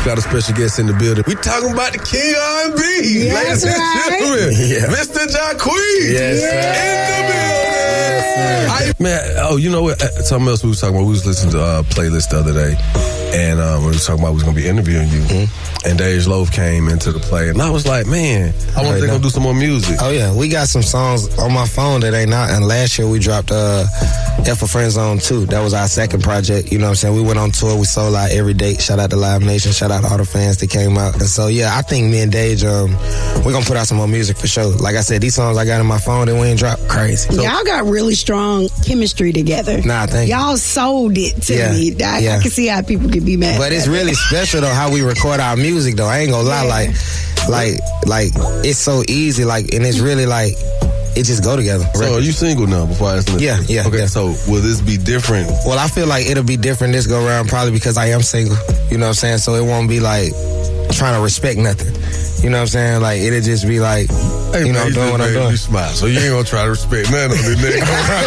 Got a special guest in the building. We talking about the king of R&B. Yes, ladies and gentlemen. Mr. Jacquees. Yes, in the building. Man, you know what? Something else we was talking about. We was listening to a playlist the other day. And we were talking about we was going to be interviewing you. And Dej Loaf came into the play. And I was like, man, I wonder if they're going to do some more music. Oh, yeah. We got some songs on my phone that ain't out. And last year we dropped F for Friend Zone 2. That was our second project. You know what I'm saying? We went on tour. We sold out every date. Shout out to Live Nation. Shout out to all the fans that came out. And so, yeah, I think me and Dej, we're going to put out some more music for sure. Like I said, these songs I got in my phone that we ain't dropped, crazy. So, y'all got really strong chemistry together. Nah, thank you. Y'all sold it to me. I can see how people could be mad. But it's really special, though, how we record our music, though. I ain't gonna lie, like, it's so easy, like, and it's really, like, it just go together. So are you single now before I ask this? Yeah. Okay, so will this be different? Well, I feel like it'll be different this go around probably because I am single. You know what I'm saying? So it won't be like trying to respect nothing. You know what I'm saying? Like, it'll just be like, hey, you man, know, doing what I'm doing. You smile, so you ain't gonna try to respect nothing on this nigga.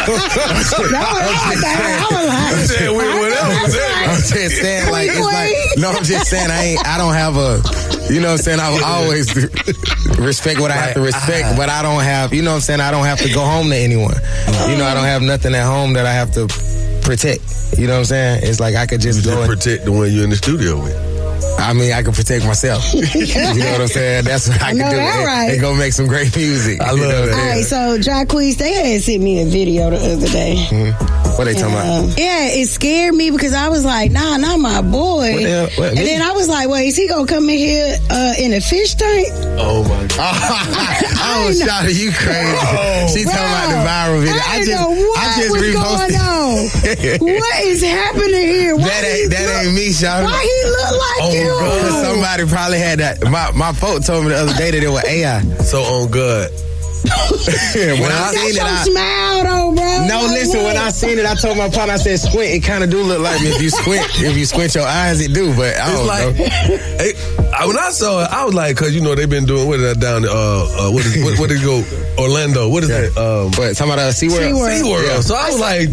I'm just saying, like, it's like, no, I'm just saying, I don't have a, you know what I'm saying? I always respect what I have to respect, but I don't have, you know what I'm saying? I don't have to go home to anyone. You know, I don't have nothing at home that I have to protect. You know what I'm saying? It's like I could just go and protect the one you're in the studio with. I mean, I can protect myself. You know what I'm saying? That's what I can do. And go make some great music. I love that. All right, so Jacquees, they had sent me a video the other day. What they talking about? Yeah, it scared me because I was like, nah, not my boy. What, and then I was like, wait, is he gonna come in here in a fish tank? Oh my God. I was shouting, you crazy. She talking about the viral video. I just reposted. What is happening here? That ain't me shouting. Why he look like you? Because somebody probably had that. My folks told me the other day that it was AI. So on God. When I seen it, smile though, bro. No, listen. When I seen it, I told my partner, I said, "Squint." It kind of do look like me if you squint your eyes, it do. But I don't know. When I saw it, I was like, because you know they've been doing down what did it go? Orlando. What is that? What, talking about SeaWorld? SeaWorld. Yeah. So I was like,